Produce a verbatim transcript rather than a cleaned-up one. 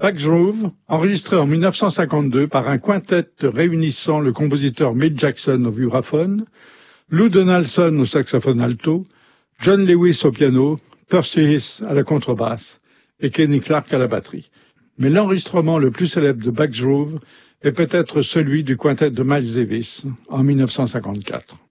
Back Groove, enregistré en mille neuf cent cinquante-deux par un quintet réunissant le compositeur Milt Jackson au vibraphone, Lou Donaldson au saxophone alto, John Lewis au piano, Percy Hiss à la contrebasse et Kenny Clarke à la batterie. Mais l'enregistrement le plus célèbre de Back Groove est peut-être celui du quintet de Miles Davis en mille neuf cent cinquante-quatre.